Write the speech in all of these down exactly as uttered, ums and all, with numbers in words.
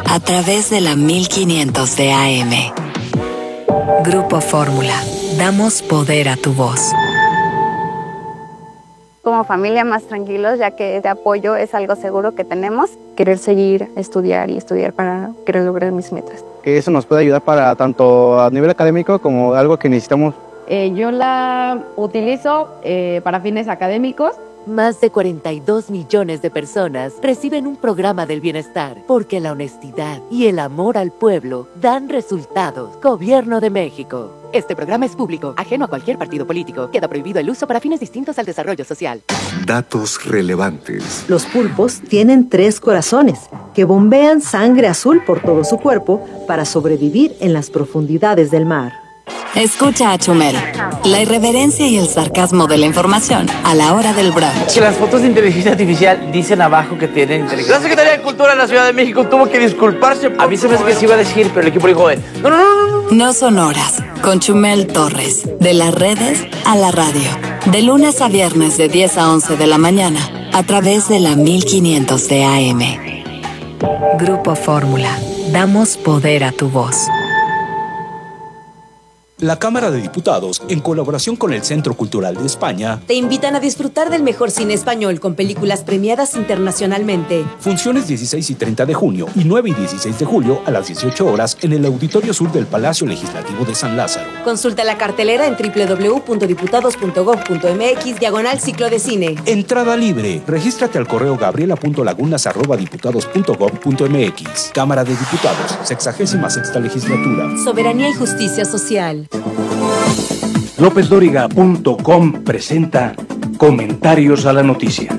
a través de la mil quinientos de A M. Grupo Fórmula. Damos poder a tu voz. Como familia más tranquilos, ya que este apoyo es algo seguro que tenemos. Querer seguir, estudiar y estudiar para querer lograr mis metas. Que eso nos puede ayudar para tanto a nivel académico como algo que necesitamos. Eh, yo la utilizo eh, para fines académicos. Más de cuarenta y dos millones de personas reciben un programa del bienestar, porque la honestidad y el amor al pueblo dan resultados. Gobierno de México. Este programa es público, ajeno a cualquier partido político. Queda prohibido el uso para fines distintos al desarrollo social. Datos relevantes. Los pulpos tienen tres corazones que bombean sangre azul por todo su cuerpo para sobrevivir en las profundidades del mar. Escucha a Chumel, la irreverencia y el sarcasmo de la información a la hora del brunch. Que las fotos de inteligencia artificial dicen abajo que tienen inteligencia. La Secretaría de Cultura de la Ciudad de México tuvo que disculparse. A mí se me hace que se iba a decir, pero el equipo dijo, no, no, no, no. No son horas, con Chumel Torres, de las redes a la radio. De lunes a viernes de diez a once de la mañana, a través de la mil quinientos de A M. Grupo Fórmula. Damos poder a tu voz. La Cámara de Diputados, en colaboración con el Centro Cultural de España, te invitan a disfrutar del mejor cine español con películas premiadas internacionalmente. Funciones dieciséis y treinta de junio y nueve y dieciséis de julio a las dieciocho horas en el Auditorio Sur del Palacio Legislativo de San Lázaro. Consulta la cartelera en doble u doble u doble u punto diputados punto gob punto eme equis diagonal ciclo de cine. Entrada libre. Regístrate al correo gabriela punto lagunas arroba diputados punto gob punto eme equis. Cámara de Diputados, sexagésima sexta legislatura. Soberanía y justicia social. López Dóriga punto com presenta Comentarios a la Noticia.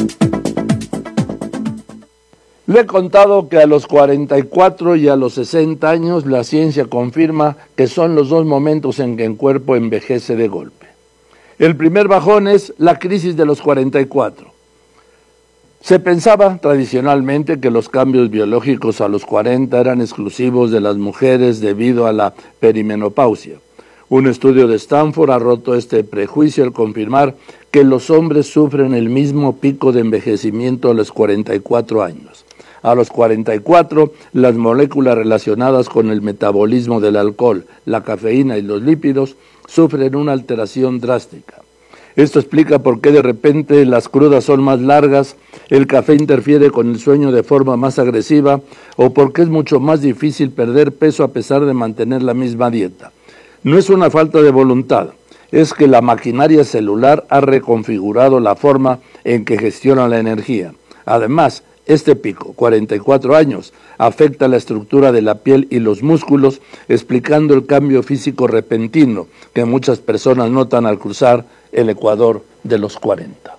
Le he contado que a los cuarenta y cuatro y a los sesenta años la ciencia confirma que son los dos momentos en que el cuerpo envejece de golpe. El primer bajón es la crisis de los cuarenta y cuatro. Se pensaba tradicionalmente que los cambios biológicos a los cuarenta eran exclusivos de las mujeres debido a la perimenopausia. Un estudio de Stanford ha roto este prejuicio al confirmar que los hombres sufren el mismo pico de envejecimiento a los cuarenta y cuatro años. A los cuarenta y cuatro, las moléculas relacionadas con el metabolismo del alcohol, la cafeína y los lípidos sufren una alteración drástica. Esto explica por qué de repente las crudas son más largas, el café interfiere con el sueño de forma más agresiva o por qué es mucho más difícil perder peso a pesar de mantener la misma dieta. No es una falta de voluntad, es que la maquinaria celular ha reconfigurado la forma en que gestiona la energía. Además, este pico, cuarenta y cuatro años, afecta la estructura de la piel y los músculos, explicando el cambio físico repentino que muchas personas notan al cruzar el ecuador de los cuarenta.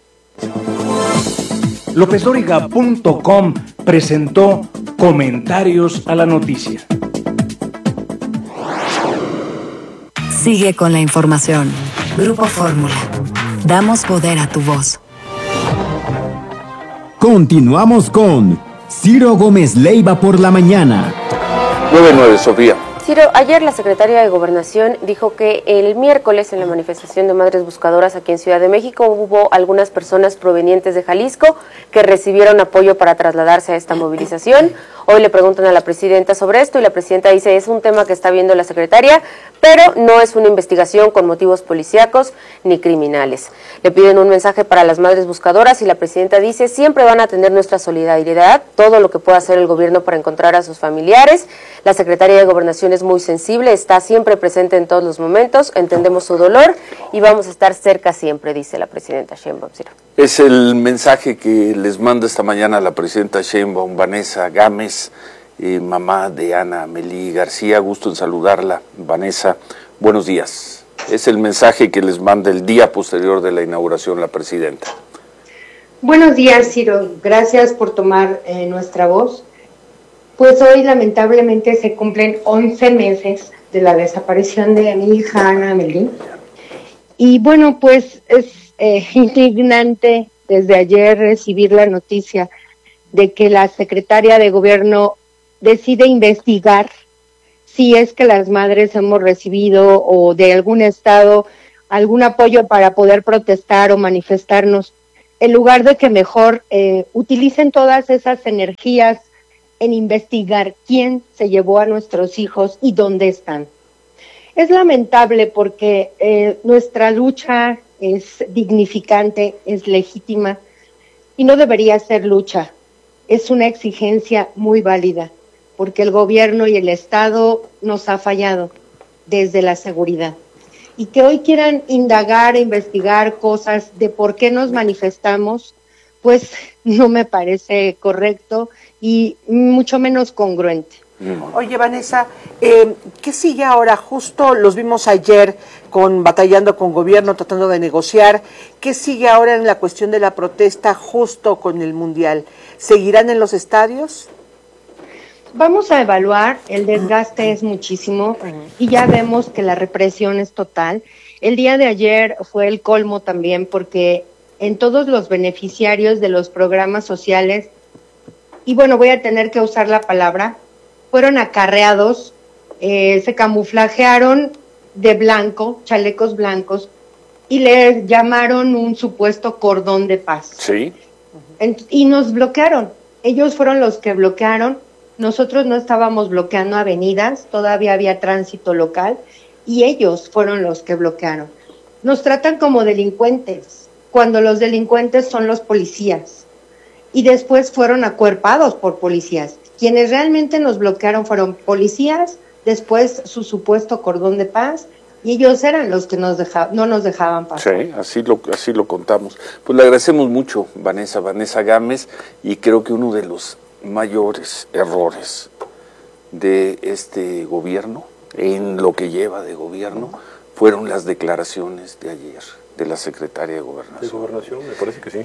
López Dóriga punto com presentó Comentarios a la Noticia. Sigue con la información. Grupo Fórmula. Damos poder a tu voz. Continuamos con Ciro Gómez Leiva por la mañana. nueve nueve, Sofía. Ciro, ayer la secretaria de Gobernación dijo que el miércoles en la manifestación de Madres Buscadoras aquí en Ciudad de México hubo algunas personas provenientes de Jalisco que recibieron apoyo para trasladarse a esta movilización. Hoy le preguntan a la presidenta sobre esto y la presidenta dice es un tema que está viendo la secretaria, pero no es una investigación con motivos policíacos ni criminales. Le piden un mensaje para las Madres Buscadoras y la presidenta dice siempre van a tener nuestra solidaridad, todo lo que pueda hacer el gobierno para encontrar a sus familiares. La secretaria de Gobernación es muy sensible, está siempre presente en todos los momentos, entendemos su dolor y vamos a estar cerca siempre, dice la presidenta Sheinbaum. Es el mensaje que les manda esta mañana la presidenta Sheinbaum, Vanessa Gámez, eh, mamá de Ana Melí García. Gusto en saludarla, Vanessa. Buenos días. Es el mensaje que les manda el día posterior de la inauguración la presidenta. Buenos días, Ciro. Gracias por tomar eh, nuestra voz. Pues hoy lamentablemente se cumplen once meses de la desaparición de mi hija Ana Melí. Y bueno, pues es eh, indignante desde ayer recibir la noticia de que la secretaria de Gobierno decide investigar si es que las madres hemos recibido o de algún estado algún apoyo para poder protestar o manifestarnos, en lugar de que mejor eh, utilicen todas esas energías en investigar quién se llevó a nuestros hijos y dónde están. Es lamentable porque eh, nuestra lucha es dignificante, es legítima y no debería ser lucha. Es una exigencia muy válida porque el gobierno y el Estado nos ha fallado desde la seguridad. Y que hoy quieran indagar e investigar cosas de por qué nos manifestamos, pues no me parece correcto y mucho menos congruente. Oye, Vanessa, eh, ¿qué sigue ahora? Justo los vimos ayer con batallando con gobierno, tratando de negociar. ¿Qué sigue ahora en la cuestión de la protesta justo con el Mundial? ¿Seguirán en los estadios? Vamos a evaluar, el desgaste es muchísimo y ya vemos que la represión es total. El día de ayer fue el colmo también porque en todos los beneficiarios de los programas sociales, y bueno, voy a tener que usar la palabra, fueron acarreados, eh, se camuflajearon de blanco, chalecos blancos, y les llamaron un supuesto cordón de paz. Sí. En, y nos bloquearon. Ellos fueron los que bloquearon. Nosotros no estábamos bloqueando avenidas, todavía había tránsito local, y ellos fueron los que bloquearon. Nos tratan como delincuentes, cuando los delincuentes son los policías. Y después fueron acuerpados por policías. Quienes realmente nos bloquearon fueron policías, después su supuesto cordón de paz, y ellos eran los que nos deja, no nos dejaban pasar. Sí, así lo, así lo contamos. Pues le agradecemos mucho, Vanessa, Vanessa Gámez, y creo que uno de los mayores errores de este gobierno, en lo que lleva de gobierno, fueron las declaraciones de ayer de la secretaria de Gobernación. De Gobernación, me parece que sí.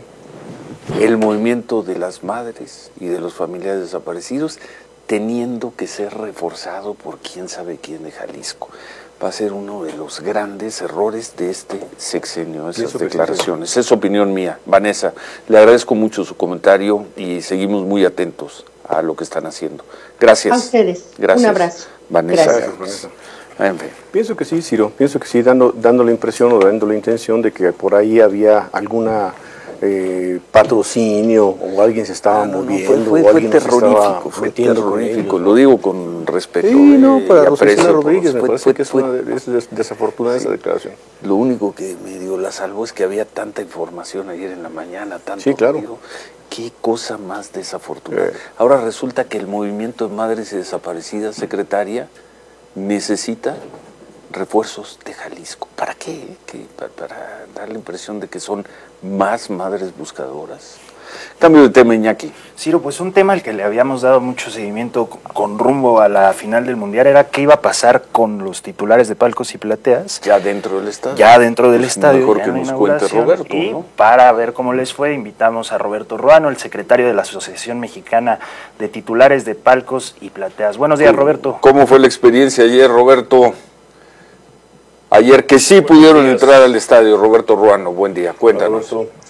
El movimiento de las madres y de los familiares desaparecidos teniendo que ser reforzado por quién sabe quién de Jalisco. Va a ser uno de los grandes errores de este sexenio, esas declaraciones. Es opinión mía. Vanessa, le agradezco mucho su comentario y seguimos muy atentos a lo que están haciendo. Gracias. A ustedes. Gracias. Un abrazo. Vanessa. Gracias, Vanessa. En fin. Pienso que sí, Ciro, pienso que sí, dando, dando la impresión o dando la intención de que por ahí había alguna eh, patrocinio o alguien se estaba Ah, no, no, moviendo fue, o fue, alguien fue se estaba terrorífico, fue metiendo con terrorífico, ellos, lo digo con respeto. Sí, no, para y Rosicela aprecio por Rodríguez me fue- parece fue- que es, fue- una de- es des- desafortunada esa declaración. Lo único que medio la salvó es que había tanta información ayer en la mañana, tanto Sí, claro. ruido. Qué cosa más desafortunada. Ahora resulta que el movimiento de madres y desaparecidas, secretaria, necesita refuerzos de Jalisco. ¿Para qué? ¿Qué? ¿Para, para dar la impresión de que son más madres buscadoras? Cambio de tema, Iñaki. Ciro, pues un tema al que le habíamos dado mucho seguimiento con rumbo a la final del Mundial era qué iba a pasar con los titulares de palcos y plateas. Ya dentro del estadio. Ya dentro del Pues estadio. mejor ya que en la nos cuente inauguración. Roberto, Y ¿no? para ver cómo les fue, invitamos a Roberto Ruano, el secretario de la Asociación Mexicana de Titulares de Palcos y Plateas. Buenos días, Roberto. ¿Cómo fue la experiencia ayer, Roberto? Ayer que sí pudieron entrar al estadio, Roberto Ruano. Buen día, cuéntanos.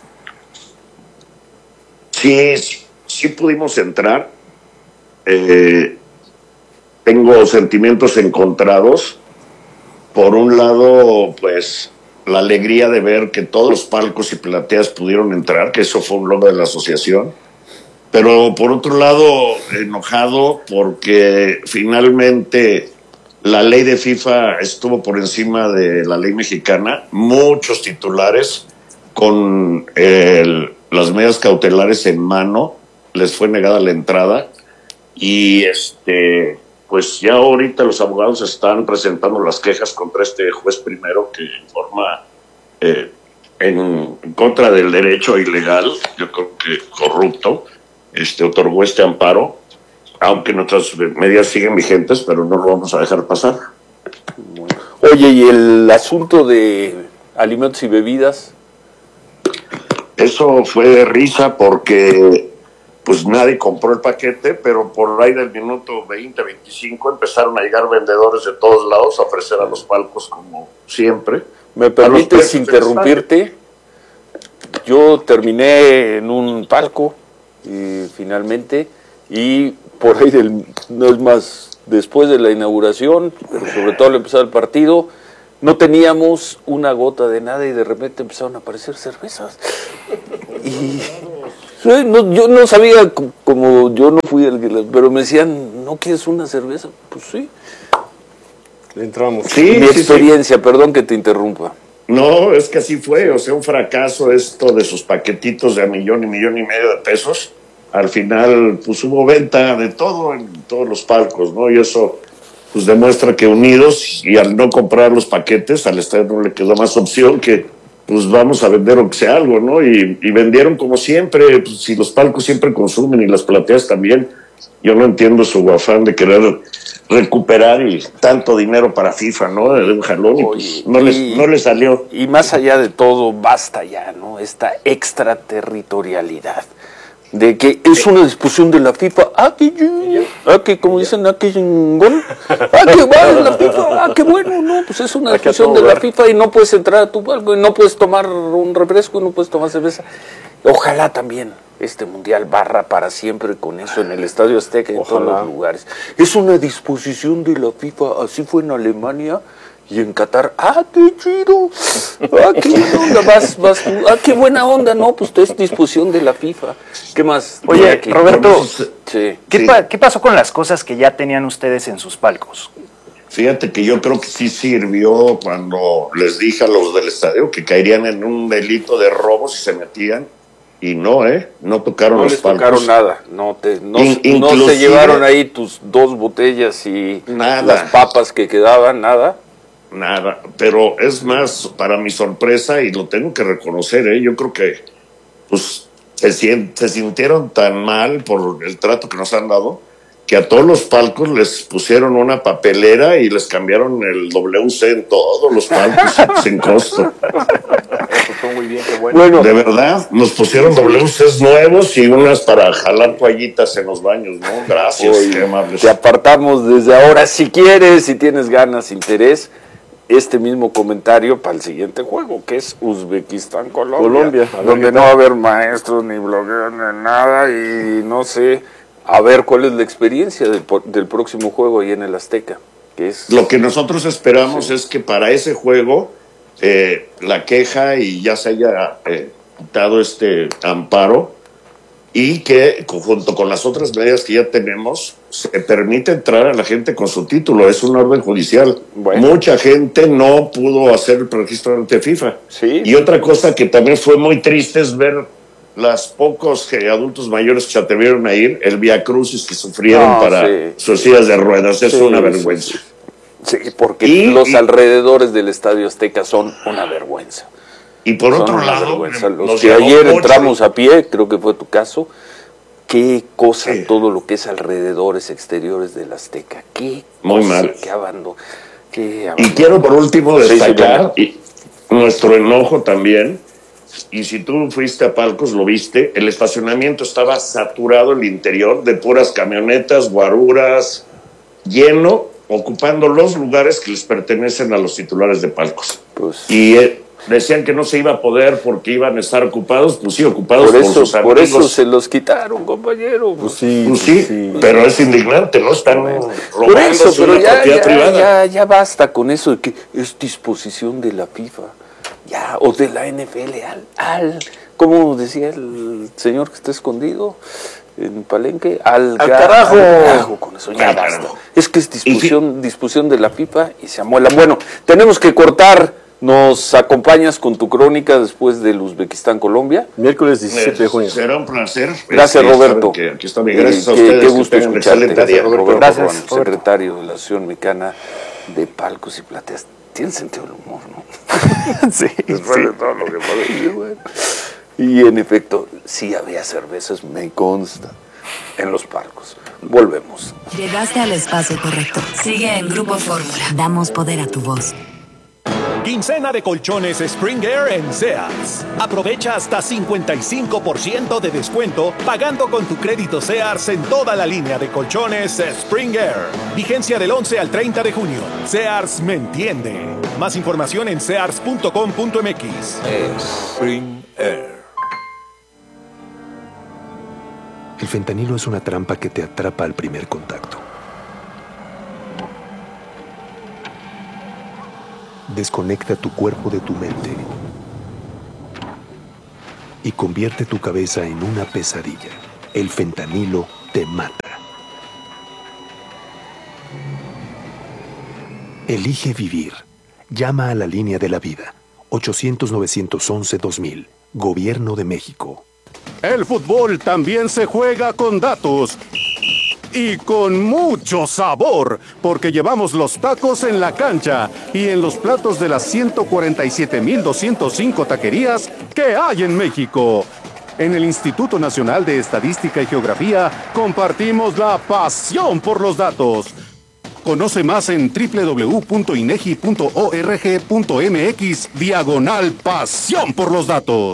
Sí, sí pudimos entrar. Eh, tengo sentimientos encontrados. Por un lado, pues, la alegría de ver que todos los palcos y plateas pudieron entrar, que eso fue un logro de la asociación. Pero por otro lado, enojado porque finalmente la ley de FIFA estuvo por encima de la ley mexicana. Muchos titulares con el, las medidas cautelares en mano les fue negada la entrada y este pues ya ahorita los abogados están presentando las quejas contra este juez primero que informa eh, en, en contra del derecho ilegal, yo creo que corrupto, este otorgó este amparo, aunque nuestras medidas siguen vigentes, pero no lo vamos a dejar pasar. Oye, ¿y el asunto de alimentos y bebidas? Eso fue de risa porque pues nadie compró el paquete, pero por ahí del minuto veinte, veinticinco empezaron a llegar vendedores de todos lados a ofrecer a los palcos como siempre. ¿Me permites interrumpirte? Yo terminé en un palco y finalmente, y por ahí del, no es más, después de la inauguración, pero sobre todo al empezar el partido, no teníamos una gota de nada y de repente empezaron a aparecer cervezas. Y Sí, no, yo no sabía, como yo no fui el que, pero me decían, ¿no quieres una cerveza? Pues sí. Le entramos. Sí, Mi sí, experiencia, sí. Perdón que te interrumpa. No, es que así fue, o sea, un fracaso esto de sus paquetitos de a millón y millón y medio de pesos. Al final, pues hubo venta de todo en todos los palcos, ¿no? Y eso, pues demuestra que unidos, y al no comprar los paquetes, al estadio no le quedó más opción que, pues vamos a vender aunque sea algo, ¿no? Y, y vendieron como siempre, pues si los palcos siempre consumen y las plateas también, yo no entiendo su afán de querer recuperar y tanto dinero para FIFA, ¿no? De un jalón, y pues no, les, y, no les salió. Y más allá de todo, basta ya, ¿no? Esta extraterritorialidad. De que es una discusión de la FIFA. Ah, que, ah, que como dicen, ah, que chingón. Ah, que va la FIFA. Ah, qué bueno, no, pues es una discusión de la FIFA y no puedes entrar a tu palco y no puedes tomar un refresco y no puedes tomar cerveza. Ojalá también este mundial barra para siempre con eso en el Estadio Azteca y en todos los lugares. Es una disposición de la FIFA, así fue en Alemania. Y en Qatar, ¡ah, qué chido! ¡Ah, qué buena onda! Vas, vas, ¡ah, qué buena onda! No, pues es disposición de la FIFA. ¿Qué más? Oye, aquí? Roberto, sí. ¿qué, sí. pa ¿qué pasó con las cosas que ya tenían ustedes en sus palcos? Fíjate que yo creo que sí sirvió cuando les dije a los del estadio que caerían en un delito de robo si se metían. Y no, ¿eh? No tocaron no los les palcos. tocaron nada. No, te, no, In, no se llevaron ahí tus dos botellas y nada. Las papas que quedaban, nada. Nada, pero es más, para mi sorpresa, y lo tengo que reconocer, ¿eh? Yo creo que pues se, se sintieron tan mal por el trato que nos han dado, que a todos los palcos les pusieron una papelera y les cambiaron el W C en todos los palcos sin costo. Muy bien, qué bueno. bueno. De verdad, nos pusieron W Cs nuevos y unas para jalar toallitas en los baños, ¿no? Gracias, Oye, qué amables. Te apartamos desde ahora, si quieres, si tienes ganas, interés, este mismo comentario para el siguiente juego, que es Uzbekistán-Colombia, Colombia, donde no va a haber maestros, ni blogueros, ni nada, y no sé, a ver cuál es la experiencia del, del próximo juego ahí en el Azteca. Que es... Lo que nosotros esperamos sí. es que para ese juego eh, la queja y ya se haya eh, dado este amparo, y que junto con las otras medidas que ya tenemos se permite entrar a la gente con su título. Es una orden judicial. Bueno. Mucha gente no pudo hacer el registro ante FIFA. Sí. Y otra cosa que también fue muy triste es ver las pocos que, adultos mayores que se atrevieron a ir, el viacrucis que sufrieron no, para sí. sus sillas de ruedas. Es sí, una vergüenza. Sí, sí porque y, los y, alrededores del Estadio Azteca son una vergüenza. Y por Son otro lado, los que ayer mucho. entramos a pie, creo que fue tu caso, qué cosa sí. todo lo que es alrededores exteriores del Azteca, qué muy cosa, mal. Qué abandono, qué abandono. Y quiero por último destacar sí, sí, y nuestro enojo también, y si tú fuiste a palcos lo viste, el estacionamiento estaba saturado el interior de puras camionetas, guaruras, lleno, ocupando los lugares que les pertenecen a los titulares de palcos. Pues... Y eh, decían que no se iba a poder porque iban a estar ocupados, pues sí, ocupados por, por eso, sus amigos. Por eso se los quitaron, compañero. Pues sí, pues sí, sí, pero es indignante, ¿no? Están robando por eso, pero una ya, propiedad ya, privada. Ya, ya basta con eso de que es disposición de la FIFA, ya, o de la N F L, al, al, como decía el señor que está escondido en Palenque, al, al carajo. Al carajo con eso, ya basta. Es que es disposición, disposición de la FIFA y se amuelan. Bueno, tenemos que cortar. ¿Nos acompañas con tu crónica después del Uzbekistán-Colombia? Miércoles diecisiete de junio. Será un placer. Gracias, este, Roberto. Que aquí está mi gracias a qué, ustedes. Qué gusto que escucharte. Gracias, Roberto, gracias, Roberto, Roberto. secretario de la Asociación Mexicana de Palcos y Plateas. Tiene sentido el humor, ¿no? Sí. Después sí. de todo lo que pasó. Bueno. Y en efecto, sí había cervezas, me consta, en los palcos. Volvemos. Llegaste al espacio correcto. Sigue en Grupo Fórmula. Damos poder a tu voz. Quincena de colchones Spring Air en Sears. Aprovecha hasta cincuenta y cinco por ciento de descuento pagando con tu crédito Sears en toda la línea de colchones Spring Air. Vigencia del once al treinta de junio. Sears me entiende. Más información en sears punto com punto m x. Spring Air. El fentanilo es una trampa que te atrapa al primer contacto. Desconecta tu cuerpo de tu mente y convierte tu cabeza en una pesadilla. El fentanilo te mata. Elige vivir. Llama a la línea de la vida. ochocientos, novecientos once, dos mil. Gobierno de México. El fútbol también se juega con datos. Y con mucho sabor, porque llevamos los tacos en la cancha y en los platos de las ciento cuarenta y siete mil doscientos cinco taquerías que hay en México. En el Instituto Nacional de Estadística y Geografía compartimos la pasión por los datos. Conoce más en doble u doble u doble u punto inegi punto org punto mx diagonal pasión por los datos.